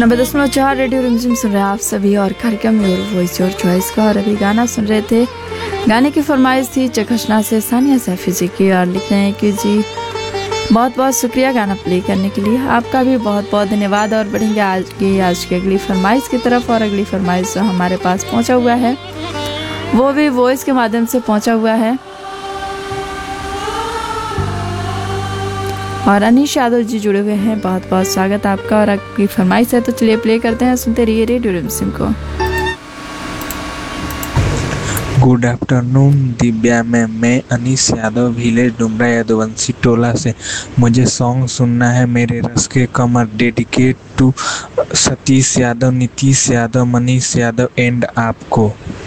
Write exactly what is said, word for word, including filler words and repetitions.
नब्बे दशमलव चार रेडियो रिमझिम सुन रहे हैं आप सभी और कार्यक्रम योर वॉइस योर चॉइस का। और अभी गाना सुन रहे थे, गाने की फरमाइश थी चखशना से सानिया सैफी जी की। और लिख रहे हैं कि जी बहुत बहुत शुक्रिया गाना प्ले करने के लिए, आपका भी बहुत बहुत धन्यवाद। और बढ़ेंगे आज की आज की अगली फरमाइश की तरफ। और अगली फरमाइश जो हमारे पास पहुंचा हुआ है वो भी वॉइस के माध्यम से पहुंचा हुआ है। और अनीश यादव जी जुड़े हुए हैं, बहुत बहुत स्वागत आपका। और आपकी फरमाइश है तो चलिए प्ले करते हैं, सुनते रहिए रेडियो रिमझिम को। गुड आफ्टरनून दिव्या मैम, मैं अनीश यादव विलेज डुमरा यदुवंशी टोला से। मुझे सॉन्ग सुनना है मेरे रस के कमर, dedicate to Satish Yadav, Nitish Yadav, Manish Yadav and आपको।